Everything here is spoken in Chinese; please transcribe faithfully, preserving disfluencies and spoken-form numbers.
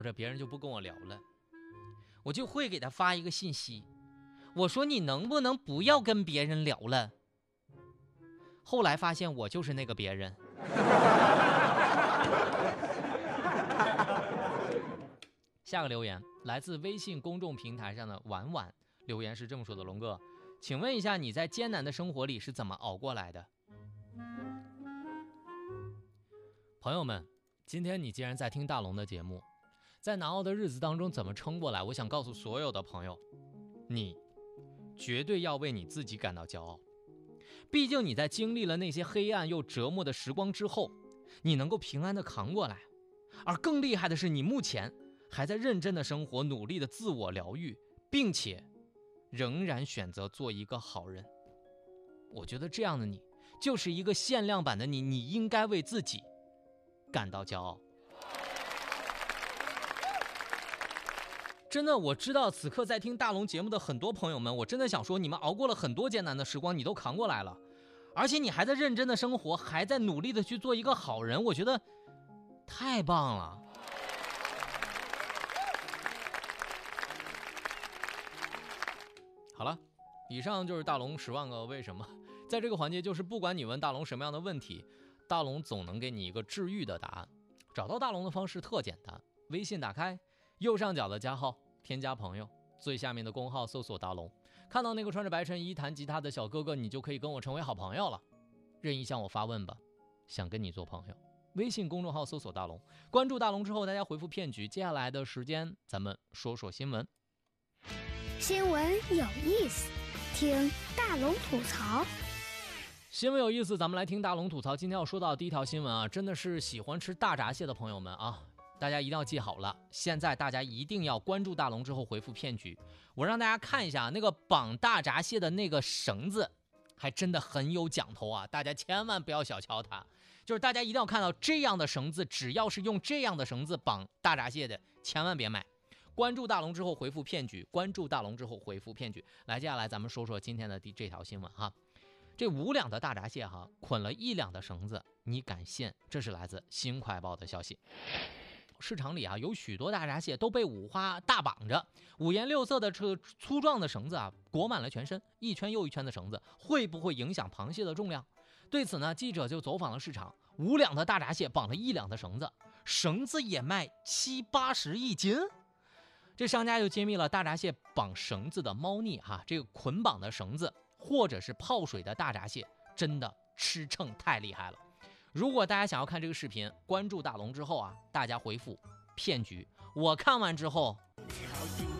这别人就不跟我聊了，我就会给他发一个信息，我说你能不能不要跟别人聊了？后来发现我就是那个别人。下个留言来自微信公众平台上的婉婉，留言是这么说的：龙哥，请问一下你在艰难的生活里是怎么熬过来的？朋友们，今天你既然在听大龙的节目，在难熬的日子当中怎么撑过来，我想告诉所有的朋友，你绝对要为你自己感到骄傲。毕竟你在经历了那些黑暗又折磨的时光之后，你能够平安的扛过来，而更厉害的是你目前还在认真的生活，努力的自我疗愈，并且仍然选择做一个好人。我觉得这样的你就是一个限量版的你，你应该为自己感到骄傲。真的，我知道此刻在听大龙节目的很多朋友们，我真的想说，你们熬过了很多艰难的时光，你都扛过来了，而且你还在认真的生活，还在努力的去做一个好人，我觉得太棒了。好了，以上就是大龙十万个为什么。在这个环节，就是不管你问大龙什么样的问题，大龙总能给你一个治愈的答案。找到大龙的方式特简单，微信打开右上角的加号，添加朋友，最下面的公号搜索大龙，看到那个穿着白衬衣弹吉他的小哥哥，你就可以跟我成为好朋友了。任意向我发问吧，想跟你做朋友。微信公众号搜索大龙，关注大龙之后，大家回复骗局。接下来的时间，咱们说说新闻。 新闻有意思，听大龙吐槽。 新闻有意思，咱们来听大龙吐槽。今天要说到第一条新闻啊，真的是喜欢吃大闸蟹的朋友们啊，大家一定要记好了。现在大家一定要关注大龙之后回复骗局。我让大家看一下那个绑大闸蟹的那个绳子，还真的很有讲头啊，大家千万不要小瞧它。就是大家一定要看到这样的绳子，只要是用这样的绳子绑大闸蟹的，千万别买。关注大龙之后回复骗局，关注大龙之后回复骗局。来，接下来咱们说说今天的这条新闻哈。这五两的大闸蟹哈，捆了一两的绳子，你敢信？这是来自新快报的消息。市场里啊，有许多大闸蟹都被五花大绑着，五颜六色的这粗壮的绳子啊，裹满了全身，一圈又一圈的绳子，会不会影响螃蟹的重量？对此呢，记者就走访了市场，五两的大闸蟹绑了一两的绳子，绳子也卖七八十一斤。这商家就揭秘了大闸蟹绑绳子的猫腻哈，这个捆绑的绳子或者是泡水的大闸蟹，真的吃秤太厉害了。如果大家想要看这个视频，关注大龙之后啊，大家回复骗局，我看完之后